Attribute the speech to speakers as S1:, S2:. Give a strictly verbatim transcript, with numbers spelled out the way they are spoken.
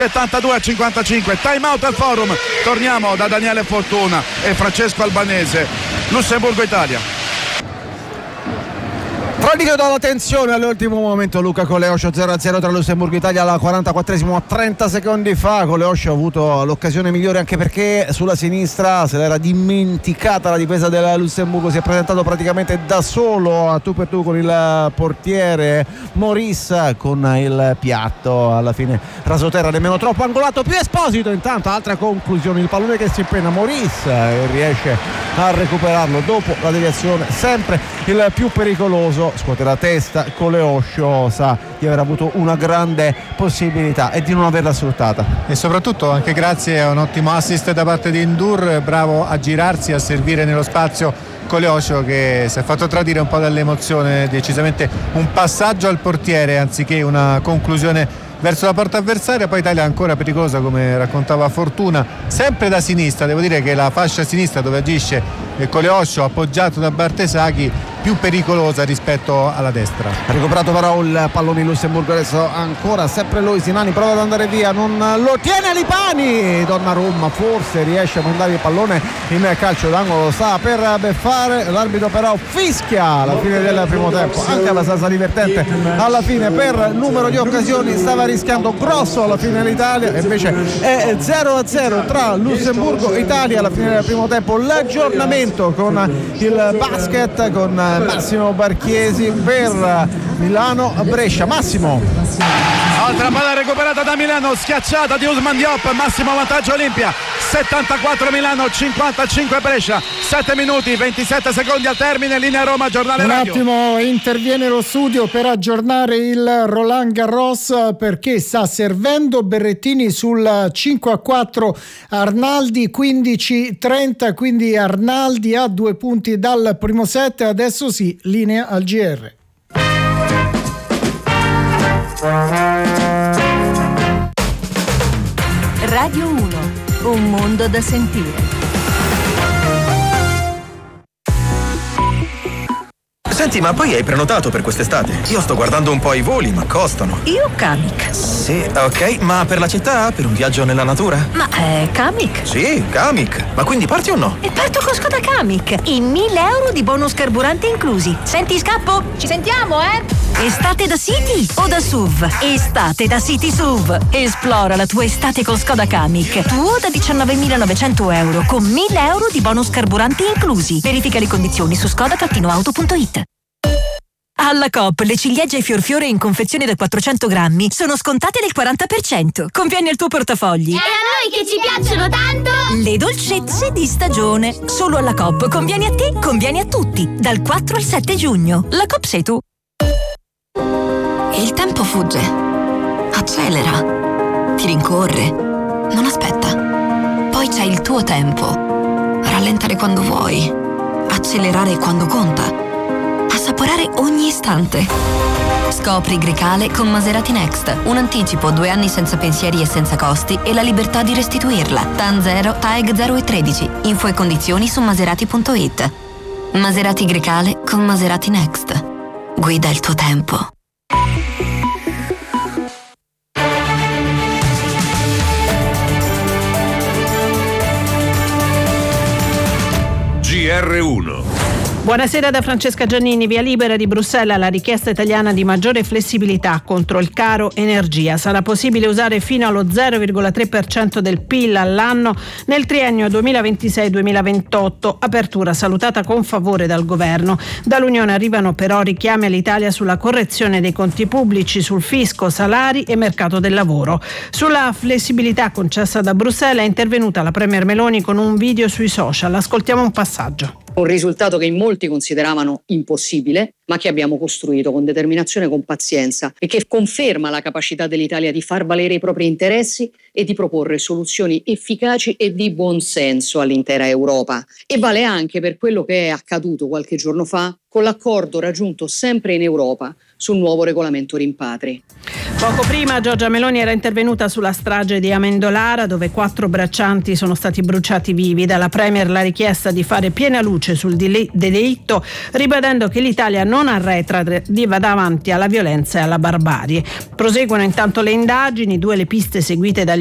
S1: settantadue a cinquantacinque, time out al forum. Torniamo da Daniele Fortuna e Francesco Albanese. Lussemburgo-Italia.
S2: Tradito dalla tensione all'ultimo momento Luca Coleoscio, zero a zero tra Lussemburgo e Italia alla quarantaquattresimo, a trenta secondi fa. Coleoscio ha avuto l'occasione migliore anche perché sulla sinistra se l'era dimenticata la difesa della Lussemburgo, si è presentato praticamente da solo a tu per tu con il portiere Morissa, con il piatto alla fine rasoterra nemmeno troppo angolato. Più Esposito intanto, altra conclusione, il pallone che si impegna, Morissa e riesce a recuperarlo dopo la deviazione, sempre il più pericoloso. Scuote la testa, Coleoscio sa di aver avuto una grande possibilità e di non averla sfruttata,
S3: e soprattutto anche grazie a un ottimo assist da parte di Ndur, bravo a girarsi, a servire nello spazio Coleoscio, che si è fatto tradire un po' dall'emozione, decisamente un passaggio al portiere anziché una conclusione verso la porta avversaria. Poi Italia ancora pericolosa, come raccontava Fortuna, sempre da sinistra. Devo dire che la fascia sinistra dove agisce Coleoscio, appoggiato da Bartesaghi, più pericolosa rispetto alla destra.
S2: Ha recuperato però il pallone in Lussemburgo, adesso ancora sempre lui, Sinani prova ad andare via, non lo tiene Lipani, Donnarumma forse riesce a mandare il pallone in calcio d'angolo, lo sta per beffare, l'arbitro però fischia alla fine del primo tempo, anche abbastanza divertente alla fine per numero di occasioni, stava rischiando grosso alla fine l'Italia, e invece è zero a zero tra Lussemburgo e Italia alla fine del primo tempo. L'aggiornamento con il basket con Massimo Barchiesi per Milano Brescia. Massimo.
S1: Altra palla recuperata da Milano, schiacciata di Ousmane Diop, massimo vantaggio Olimpia, settantaquattro Milano, cinquantacinque Brescia, sette minuti ventisette secondi al termine, linea Roma, giornale
S4: un
S1: radio.
S4: Un attimo interviene lo studio per aggiornare il Roland Garros, perché sta servendo Berrettini sul cinque a quattro Arnaldi, quindici trenta, quindi Arnaldi a due punti dal primo set. Adesso sì, linea al G R.
S5: Radio uno, un mondo da sentire.
S6: Senti, ma poi hai prenotato per quest'estate? Io sto guardando un po' i voli, ma costano.
S5: Io Kamiq.
S6: Sì, ok, ma per la città? Per un viaggio nella natura?
S5: Ma è Kamiq?
S6: Sì, Kamiq. Ma quindi parti o no?
S5: E parto con Skoda Kamiq. I mille euro di bonus carburante inclusi. Senti, scappo? Ci sentiamo, eh? Estate da City o da S U V? Estate da City S U V. Esplora la tua estate con Skoda Kamiq. Tuo da diciannovemilanovecento euro con mille euro di bonus carburanti inclusi. Verifica le condizioni su skoda auto punto it. Alla Coop le ciliegie e fiorfiore in confezione da quattrocento grammi sono scontate del quaranta per cento. Conviene al tuo portafogli.
S7: E a noi che ci piacciono tanto!
S5: Le dolcezze di stagione. Solo alla Coop. Conviene a te, conviene a tutti. Dal quattro al sette giugno. La Coop sei tu.
S8: Il tempo fugge, accelera, ti rincorre, non aspetta. Poi c'è il tuo tempo. Rallentare quando vuoi, accelerare quando conta, assaporare ogni istante. Scopri Grecale con Maserati Next. Un anticipo, due anni senza pensieri e senza costi e la libertà di restituirla. T A N zero, T A E G zero e tredici. Info e condizioni su maserati punto it. Maserati Grecale con Maserati Next. Guida il tuo tempo.
S9: G R uno.
S10: Buonasera da Francesca Giannini. Via libera di Bruxelles alla richiesta italiana di maggiore flessibilità contro il caro energia. Sarà possibile usare fino allo zero virgola tre per cento del P I L all'anno nel triennio duemilaventisei duemilaventotto, apertura salutata con favore dal governo. Dall'Unione arrivano però richiami all'Italia sulla correzione dei conti pubblici, sul fisco, salari e mercato del lavoro. Sulla flessibilità concessa da Bruxelles è intervenuta la Premier Meloni con un video sui social. Ascoltiamo un passaggio.
S11: Un risultato che in molti consideravano impossibile, ma che abbiamo costruito con determinazione e con pazienza e che conferma la capacità dell'Italia di far valere i propri interessi e di proporre soluzioni efficaci e di buon senso all'intera Europa. E vale anche per quello che è accaduto qualche giorno fa con l'accordo raggiunto sempre in Europa sul nuovo regolamento rimpatri.
S10: Poco prima Giorgia Meloni era intervenuta sulla strage di Amendolara, dove quattro braccianti sono stati bruciati vivi. Dalla Premier la richiesta di fare piena luce sul delitto, ribadendo che l'Italia non arretra davanti alla violenza e alla barbarie. Proseguono intanto le indagini, due le piste seguite dagli